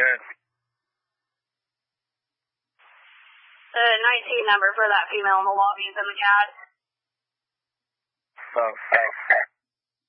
good. The 19 number for that female in the lobby is in the CAD. Oh,